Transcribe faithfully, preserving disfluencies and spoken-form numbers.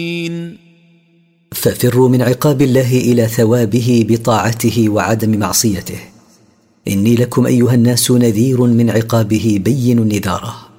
ففروا من عقاب الله إلى ثوابه بطاعته وعدم معصيته. إني لكم أيها الناس نذير من عقابه بين النذاره.